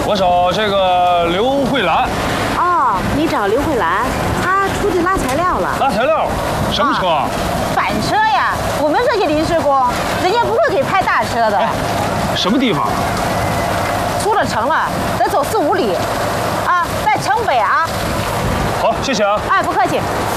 我找这个刘慧兰。 哦，你找刘慧兰，她出去拉材料了。 拉材料？什么车？ 板车呀，我们这些临时工，人家不会给派大车的。 什么地方？ 出了城了，得走4、5里，啊，在城北啊。 好，谢谢啊。 哎，不客气。